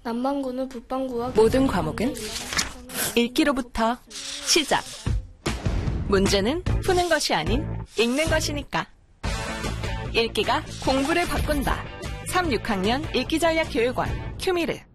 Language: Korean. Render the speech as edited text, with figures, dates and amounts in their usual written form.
남반구는 북반구와 모든 과목은 읽기로부터 시작. 문제는 푸는 것이 아닌 읽는 것이니까. 읽기가 공부를 바꾼다. 3, 6학년 읽기전략교육원 큐미르.